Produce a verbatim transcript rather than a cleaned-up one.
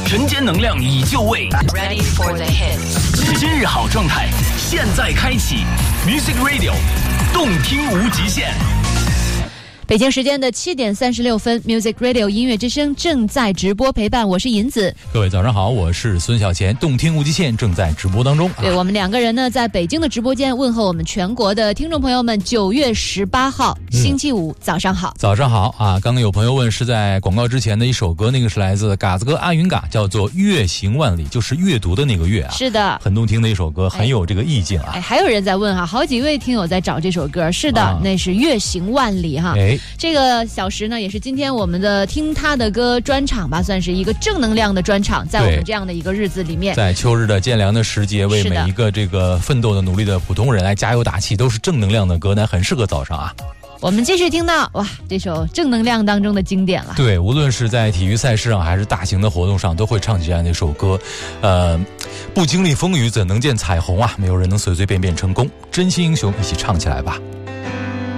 晨间能量已就位 ，Ready for the hits。 今日好状态，现在开启 Music Radio， 动听无极限。 北京时间的七点三十六分 ，Music Radio 音乐之声正在直播陪伴，我是银子。 各位早上好，我是孙小贤，动听无极限正在直播当中。 对、啊、我们两个人呢，在北京的直播间问候我们全国的听众朋友们。九月十八号、嗯、星期五早上好， 早上好啊！刚刚有朋友问是在广告之前的一首歌，那个是来自嘎子哥阿云嘎，叫做《阅行万里》，就是阅读的那个阅啊。 是的， 很动听的一首歌，很有这个意境啊。 哎，还有人在问哈，好几位听友在找这首歌。是的，啊、那是《阅行万里》哈。 哎， 这个。小时呢，也是今天我们的听他的歌专场吧，算是一个正能量的专场，在我们这样的一个日子里面， 在秋日的渐凉的时节，为每一个这个奋斗的努力的普通人来加油打气，都是正能量的歌，那很适合早上啊。 我们继续听到哇，这首正能量当中的经典了。 对，无论是在体育赛事上还是大型的活动上，都会唱起这样的一首歌。呃，不经历风雨怎能见彩虹啊？没有人能随随便便成功，真心英雄，一起唱起来吧。